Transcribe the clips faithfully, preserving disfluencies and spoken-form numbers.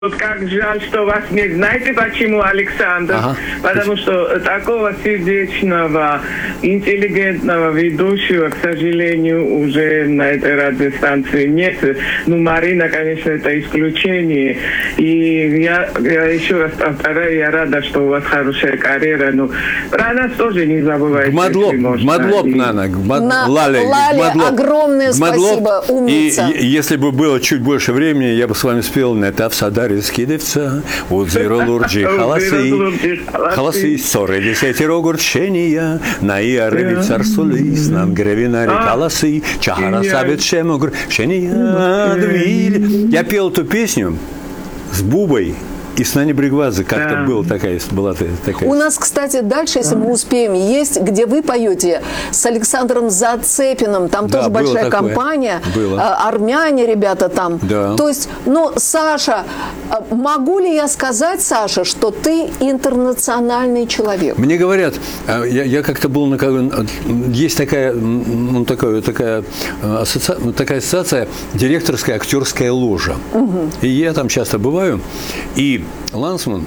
Вот как жаль, что вас нет. Знаете почему, Александр? Ага. Потому что такого сердечного, интеллигентного ведущего, к сожалению, уже на этой радиостанции нет. Ну, Марина, конечно, это исключение. И я, я еще раз повторяю, я рада, что у вас хорошая карьера. Но про нас тоже не забывайте. Гмадлоп, Гмадлоп, И... Нана, Гмад... На... Лале, Лале, Гмадлоп. огромное Гмадлоп. спасибо, умница. И, и если бы было чуть больше времени, я бы с вами спел «Нета в садаре скидывца, удзиро лурджи халасы, халасы, ссоры десятеро гурчения, на иаревит царсулис, нам гревинари халасы, чахара сабит шемо гурчения, двиль». Я пел эту песню с Бубой и с Нани Бригвадзе, как-то Да. была такая, была такая. У нас, кстати, дальше, если мы успеем, есть, где вы поете с Александром Зацепиным. Там Да, тоже было большая такое. компания. Было. А, армяне ребята там. Да. То есть, ну, Саша, а, могу ли я сказать, Саша, что ты интернациональный человек? Мне говорят, я, я как-то был на есть такая, ну, такая, такая, ассоциация, такая ассоциация директорская актерская ложа. Угу. И я там часто бываю. И Лансман,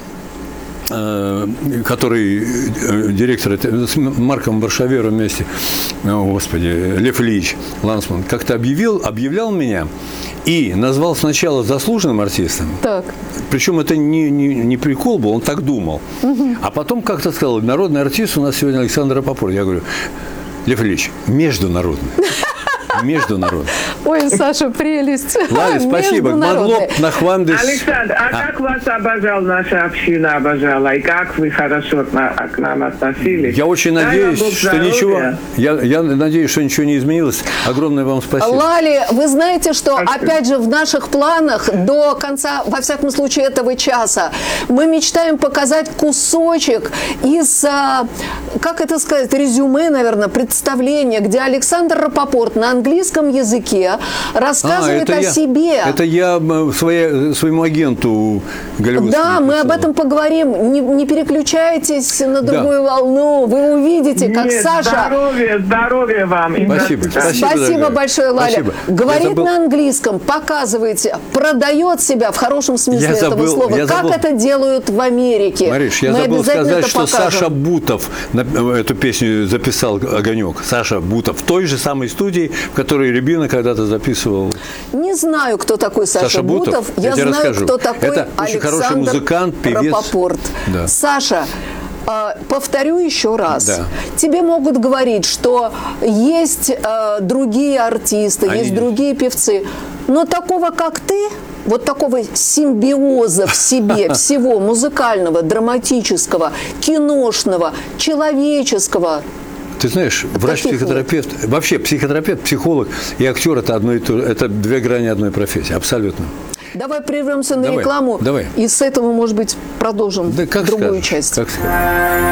который директор с Марком Варшавером вместе, о, господи, Лев Ильич Лансман, как-то объявил, объявлял меня и назвал сначала заслуженным артистом. Так. Причем это не, не, не прикол был, он так думал. Угу. А потом как-то сказал: народный артист у нас сегодня Александр Рапопорт. Я говорю: Лев Ильич, международный. Международный. Ой, Саша, прелесть. Лали, спасибо. Гмадлоп, нахвандыс. Александр, а, а как вас обожал наша община, обожала? И как вы хорошо к, на, к нам относились? Я очень Дай надеюсь, вам Бог что здоровья. ничего. Я, я надеюсь, что ничего не изменилось. Огромное вам спасибо. Лали, вы знаете, что, Спасибо. опять же, в наших планах до конца, во всяком случае, этого часа мы мечтаем показать кусочек из, а, как это сказать, резюме, наверное, представления, где Александр Рапопорт на английском языке рассказывает а, о я, себе. Это я своей, своему агенту голливудскому. Да, мы об написал. этом поговорим. Не, не переключайтесь на другую Да. волну. Вы увидите, как Нет, Саша... Здоровья, здоровья вам. И Спасибо. до- Спасибо, Спасибо дорогая. большое, Лаля. Спасибо. Говорит Я забыл- на английском, показывает, продает себя в хорошем смысле Я этого забыл- слова. я Как забыл- это делают в Америке? Мариш, я Мы забыл обязательно сказать, это что покажем. Саша Бутов на- эту песню записал «Огонек». Саша Бутов в той же самой студии, в которой Рябина когда-то записывал. Не знаю, кто такой Саша, Саша Бутов. Я, Я тебе знаю, расскажу. кто такой Это очень Александр хороший музыкант, певец. Рапопорт. Да. Саша, э, повторю еще раз. Да. Тебе могут говорить, что есть э, другие артисты, Они есть есть. другие певцы, но такого, как ты, вот такого симбиоза в себе, всего музыкального, драматического, киношного, человеческого. Ты знаешь, врач-психотерапевт, вообще психотерапевт, психолог и актер – это одно и то, это две грани одной профессии, абсолютно. Давай прервемся на Давай, рекламу давай. и с этого, может быть, продолжим Да как другую скажешь, часть. как скажешь.